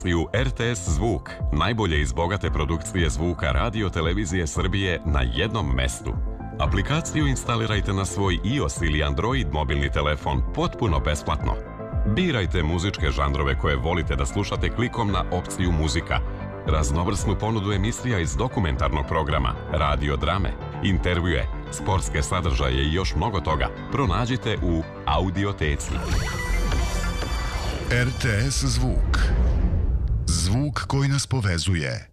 RTS Zvuk, najbolje iz bogate produkcije zvuka radio televizije Srbije na jednom mestu. Aplikaciju instalirajte na svoj iOS ili Android mobilni telefon potpuno besplatno. Birajte muzičke žanrove koje volite da slušate klikom na opciju muzika. Raznovrsnu ponudu emisija iz dokumentarnog programa, radio drame, intervjue, sportske sadržaje i još mnogo toga pronađite u Audioteci. RTS Zvuk. Zvuk koji nas povezuje.